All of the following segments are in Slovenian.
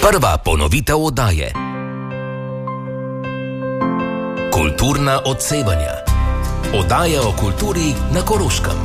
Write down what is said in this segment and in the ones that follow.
Prva ponovitev oddaje. Kulturna odsevanja. Oddaja o kulturi na Koroškem.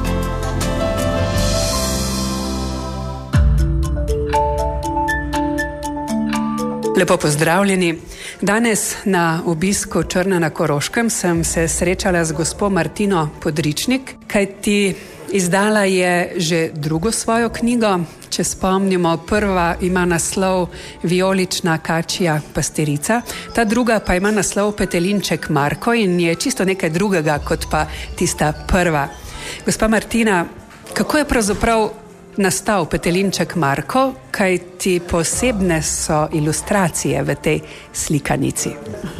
Lepo pozdravljeni. Danes na obisku Črna na Koroškem sem se srečala z gospo Martino Podričnik, kajti izdala je že drugo svojo knjigo. Če spomnimo, prva ima naslov Vijolična kačja pastirica, ta druga pa ima naslov Petelinček Marko in je čisto nekaj drugega kot pa tista prva. Gospa Martina, kako je pravzaprav nastal Petelinček Marko, kaj ti posebne so ilustracije v tej slikanici?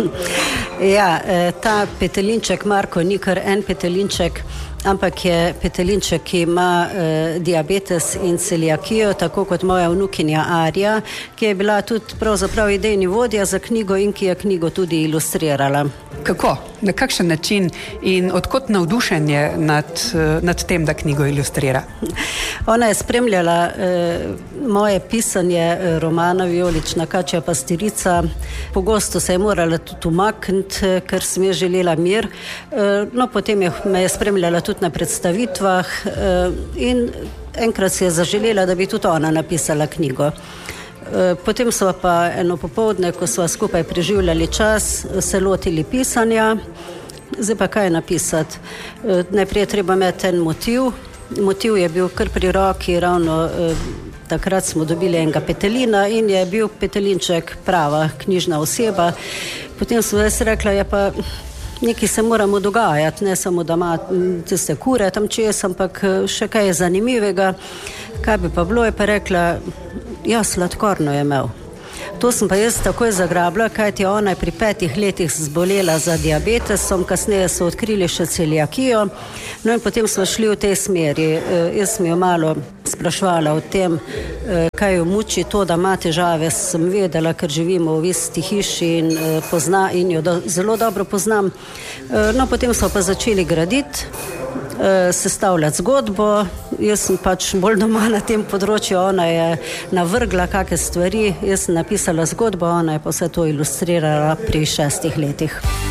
Ja, ta Petelinček Marko ni kar en petelinček, ampak je petelinček, ki ima diabetes in celiakijo, tako kot moja vnukinja Arja, ki je bila tudi pravzaprav idejni vodja za knjigo in ki je knjigo tudi ilustrirala. Kako? Na kakšen način in odkot navdušenje nad tem, da knjigo ilustrira? Ona je spremljala moje pisanje romana Vijolična kačja pastirica. Pogosto se je morala tudi umakniti, ker sem je želela mir. No, potem me je spremljala tudi na predstavitvah in enkrat si je zaželela, da bi tudi ona napisala knjigo. Potem sva pa eno popoldne, ko sva skupaj preživljali čas, se lotili pisanja. Zdaj pa kaj napisati? Najprej je treba imeti en motiv. Motiv je bil kar pri roki, ravno takrat smo dobili enega petelina in je bil petelinček prava knjižna oseba. Potem sem jaz rekla, ja pa nekaj se moramo dogajati, ne samo da ima tiste kure tam čez, ampak še kaj je zanimivega. Kaj bi pa bilo, je pa rekla, ja, sladkorno je imel. To sem pa jaz takoj zagrabila, kajti ona je pri 5 letih zbolela za diabetesom, kasneje so odkrili še celiakijo, no in potem smo šli v tej smeri. Jaz sem jo malo sprašvala o tem, kaj jo muči to, da ima težave, sem vedela, ker živimo v isti hiši in pozna in jo zelo dobro poznam. No, potem smo pa začeli graditi, sestavljati zgodbo. Jaz sem pač bolj doma na tem področju, ona je navrgla kakšne stvari, jaz sem napisala zgodbo, ona je pa vse to ilustrirala pri 6 letih.